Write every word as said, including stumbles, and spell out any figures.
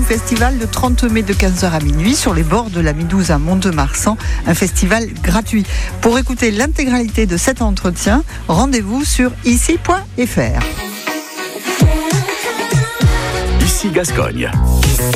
Festival le trente mai de quinze heures à minuit sur les bords de la Midouze à Mont-de-Marsan, un festival gratuit. Pour écouter l'intégralité de cet entretien, rendez-vous sur ici point f r. Ici Gascogne.